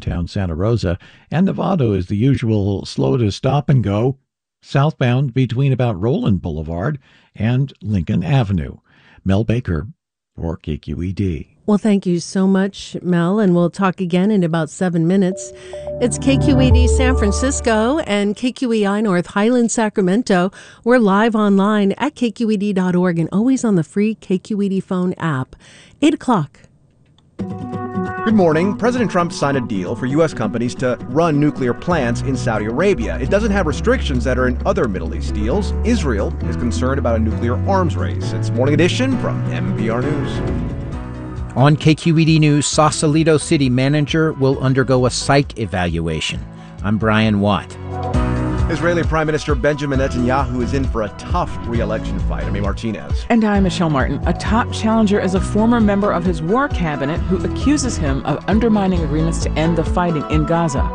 downtown Santa Rosa, and Novato is the usual slow to stop and go southbound between about Roland Boulevard and Lincoln Avenue. Mel Baker for KQED. Well, thank you so much, Mel, and we'll talk again in about 7 minutes. It's KQED San Francisco and KQEI North Highland Sacramento. We're live online at kqed.org and always on the free KQED phone app. 8 o'clock. Good morning. President Trump signed a deal for U.S. companies to run nuclear plants in Saudi Arabia. It doesn't have restrictions that are in other Middle East deals. Israel is concerned about a nuclear arms race. It's Morning Edition from NPR News. On KQED News, Sausalito City Manager will undergo a psych evaluation. I'm Brian Watt. Israeli Prime Minister Benjamin Netanyahu is in for a tough re-election fight. I'm Martinez. And I'm Michelle Martin. A top challenger is a former member of his war cabinet who accuses him of undermining agreements to end the fighting in Gaza.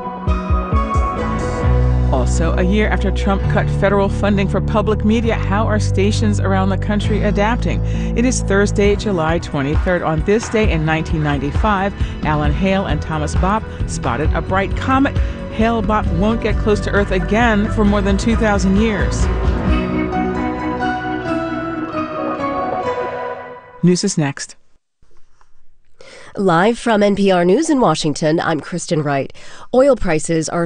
Also, a year after Trump cut federal funding for public media, how are stations around the country adapting? It is Thursday, July 23rd. On this day in 1995, Alan Hale and Thomas Bopp spotted a bright comet. Hale-Bopp won't get close to Earth again for more than 2,000 years. News is next. Live from NPR News in Washington, I'm Kristen Wright. Oil prices are